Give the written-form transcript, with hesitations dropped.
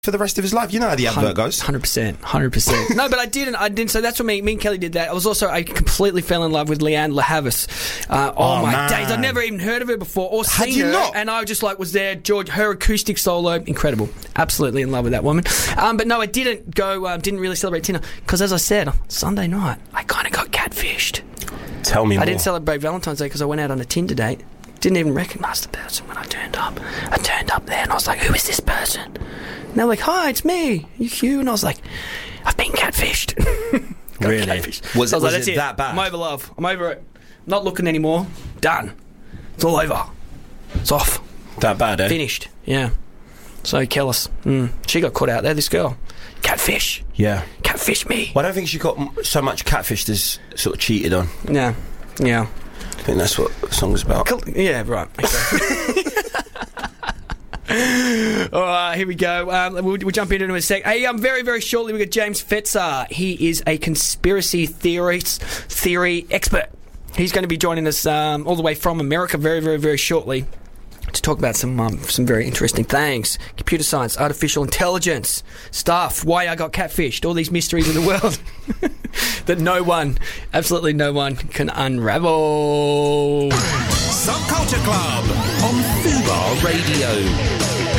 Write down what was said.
for the rest of his life. You know how the advert goes. 100%. No, but I didn't. So that's what me and Kelly did that. I completely fell in love with Leanne LaHavis. Oh my days. I'd never even heard of her before or seen her. Not? And I just was there. Her acoustic solo, incredible. Absolutely in love with that woman. But no, I didn't go, didn't really celebrate Tinder. Because as I said, Sunday night, I kind of got catfished. Tell me more. I didn't celebrate Valentine's Day because I went out on a Tinder date. Didn't even recognise the person when I turned up. I turned up there and I was like, who is this person? And they're like, hi, it's me, Hugh. And I was like, I've been catfished. Really? Catfished. Was it that bad? I'm over love. I'm over it. Not looking anymore. Done. It's all over. It's off. That bad, eh? Finished. Yeah. So Kellis. She got caught out there, this girl. Catfish. Yeah. Catfish me. Well, I don't think she got so much catfished as sort of cheated on. Yeah. Yeah. I think that's what the song's about. Yeah, right. Okay. All right, here we go. We'll jump into it in a sec. Hey, very, very shortly, we've got James Fetzer. He is a conspiracy theory expert. He's going to be joining us all the way from America very, very, very shortly to talk about some very interesting things. Computer science, artificial intelligence stuff, why I got catfished, all these mysteries in the world that absolutely no one can unravel. Subculture Club on Fubar Radio.